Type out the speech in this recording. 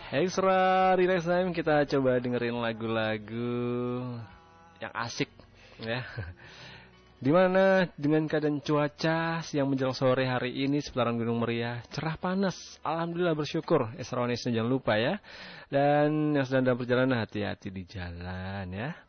Extra Relax Time, kita coba dengerin lagu-lagu yang asik ya. Dimana dengan keadaan cuaca siang menjelang sore hari ini seputaran Gunung Meriah cerah panas. Alhamdulillah, bersyukur. Extra Relax, jangan lupa ya. Dan yang sedang dalam perjalanan, hati-hati di jalan ya.